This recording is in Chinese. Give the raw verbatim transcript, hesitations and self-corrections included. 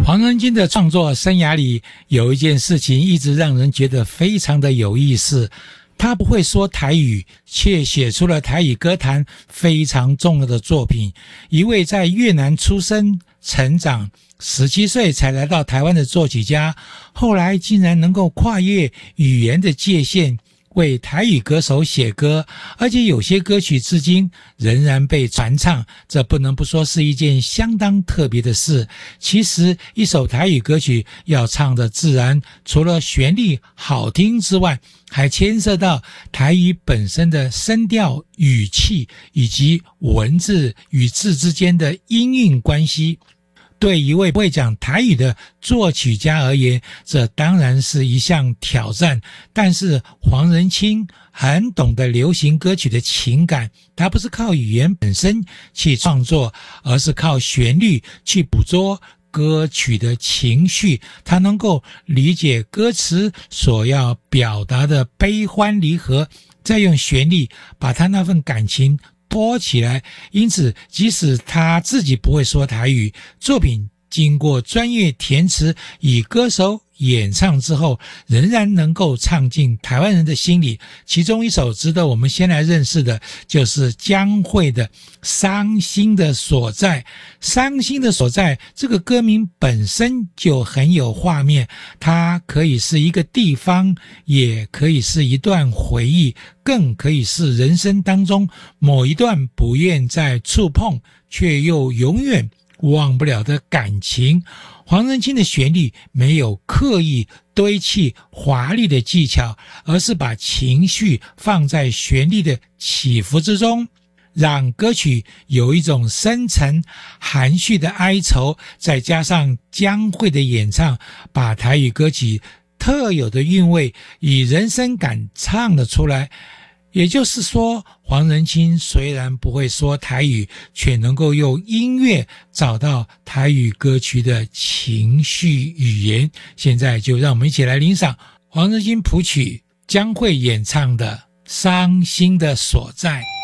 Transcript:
黄仁勋的创作生涯里，有一件事情一直让人觉得非常的有意思。他不会说台语，却写出了台语歌坛非常重要的作品。一位在越南出生、成长，十七岁才来到台湾的作曲家，后来竟然能够跨越语言的界限，为台语歌手写歌，而且有些歌曲至今仍然被传唱，这不能不说是一件相当特别的事。其实一首台语歌曲要唱的自然，除了旋律好听之外，还牵涉到台语本身的声调、语气以及文字与字之间的音韵关系。对一位不会讲台语的作曲家而言，这当然是一项挑战。但是黄仁勋很懂得流行歌曲的情感，他不是靠语言本身去创作，而是靠旋律去捕捉歌曲的情绪。他能够理解歌词所要表达的悲欢离合，再用旋律把他那份感情播起来。因此即使他自己不会说台语，作品经过专业填词与歌手演唱之后，仍然能够唱进台湾人的心里。其中一首值得我们先来认识的，就是江蕙的《伤心的所在》。伤心的所在这个歌名本身就很有画面，它可以是一个地方，也可以是一段回忆，更可以是人生当中某一段不愿再触碰却又永远忘不了的感情。黄仁勋的旋律没有刻意堆砌华丽的技巧，而是把情绪放在旋律的起伏之中，让歌曲有一种深沉含蓄的哀愁，再加上江蕙的演唱，把台语歌曲特有的韵味与人生感唱了出来。也就是说，黄仁勋虽然不会说台语，却能够用音乐找到台语歌曲的情绪语言。现在就让我们一起来欣赏黄仁勋谱曲、江蕙演唱的《伤心的所在》。